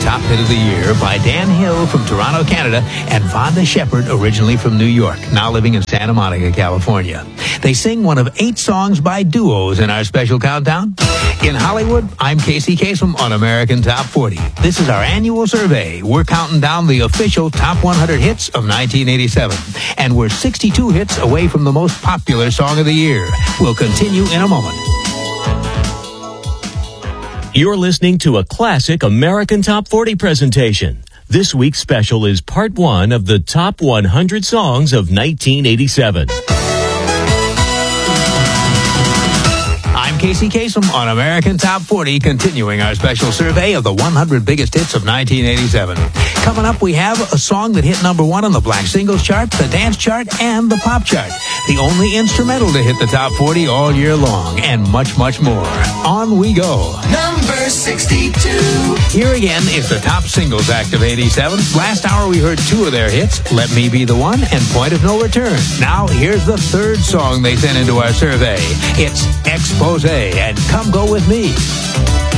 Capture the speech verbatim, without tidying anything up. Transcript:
Top Hit of the Year by Dan Hill from Toronto, Canada, and Vonda Shepard, originally from New York, now living in Santa Monica, California. They sing one of eight songs by duos in our special countdown. In Hollywood, I'm Casey Kasem on American Top forty. This is our annual survey. We're counting down the official top one hundred hits of nineteen eighty-seven. And we're sixty-two hits away from the most popular song of the year. We'll continue in a moment. You're listening to a classic American Top forty presentation. This week's special is part one of the top one hundred songs of nineteen eighty-seven. I'm Casey Kasem on American Top forty, continuing our special survey of the one hundred biggest hits of nineteen eighty-seven. Coming up, we have a song that hit number one on the Black Singles Chart, the Dance Chart, and the Pop Chart. The only instrumental to hit the top forty all year long, and much, much more. On we go. Number sixty-two. Here again is the top singles act of eighty-seven. Last hour we heard two of their hits, Let Me Be the One and Point of No Return. Now here's the third song they sent into our survey. It's Expose and Come Go With Me.